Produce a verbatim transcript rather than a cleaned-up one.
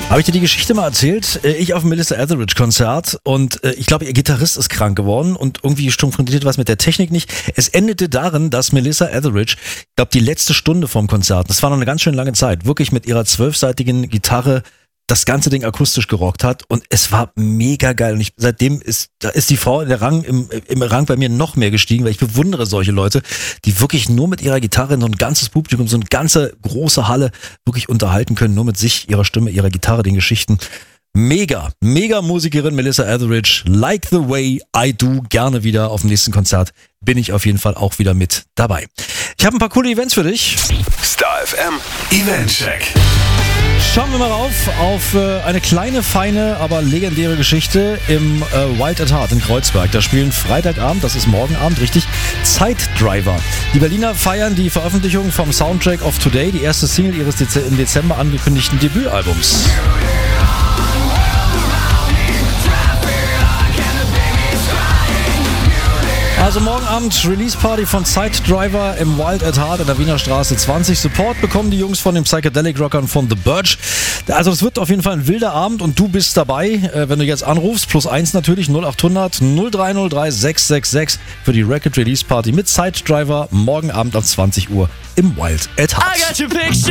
Habe ich dir die Geschichte mal erzählt? Ich auf dem Melissa Etheridge Konzert und ich glaube, ihr Gitarrist ist krank geworden und irgendwie funktioniert was mit der Technik nicht. Es endete darin, dass Melissa Etheridge, ich glaube, die letzte Stunde vom Konzert, das war noch eine ganz schön lange Zeit, wirklich mit ihrer zwölfseitigen Gitarre das ganze Ding akustisch gerockt hat und es war mega geil und ich, seitdem ist, da ist die Frau in der Rang, im, im Rang bei mir noch mehr gestiegen, weil ich bewundere solche Leute, die wirklich nur mit ihrer Gitarre so ein ganzes Publikum, so eine ganze große Halle wirklich unterhalten können, nur mit sich, ihrer Stimme, ihrer Gitarre, den Geschichten. Mega, mega Musikerin Melissa Etheridge, like the way I do, gerne wieder auf dem nächsten Konzert, bin ich auf jeden Fall auch wieder mit dabei. Ich habe ein paar coole Events für dich. Star F M Eventcheck. Schauen wir mal rauf auf äh, eine kleine, feine, aber legendäre Geschichte im äh, Wild at Heart in Kreuzberg. Da spielen Freitagabend, das ist morgen Abend, richtig, Zeitdriver. Die Berliner feiern die Veröffentlichung vom Soundtrack of Today, die erste Single ihres Dez- im Dezember angekündigten Debütalbums. Also morgen Abend Release-Party von Zeitdriver im Wild at Heart in der Wiener Straße zwanzig. Support bekommen die Jungs von den Psychedelic-Rockern von The Birch. Also es wird auf jeden Fall ein wilder Abend und du bist dabei, äh, wenn du jetzt anrufst. Plus eins natürlich, null acht hundert null drei null drei sechs sechs sechs für die Record-Release-Party mit Zeitdriver morgen Abend um zwanzig Uhr im Wild at Heart.